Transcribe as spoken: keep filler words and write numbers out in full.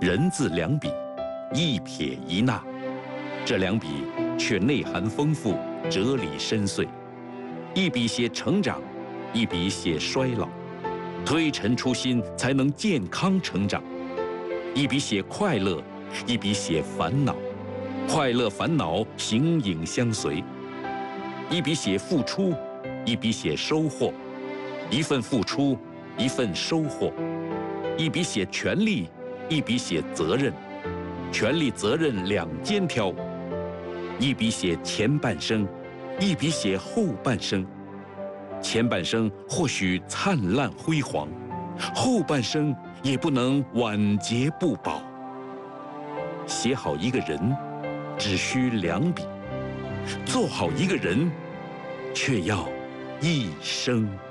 人字两笔，一撇一捺，这两笔却内涵丰富，哲理深邃。一笔写成长，一笔写衰老，推陈出新才能健康成长。一笔写快乐，一笔写烦恼，快乐烦恼形影相随。一笔写付出，一笔写收获，一份付出，一份收获。一笔写权利，一笔写责任，权利责任两肩挑。一笔写前半生，一笔写后半生。前半生或许灿烂辉煌，后半生也不能晚节不保。写好一个人，只需两笔；做好一个人，却要一生。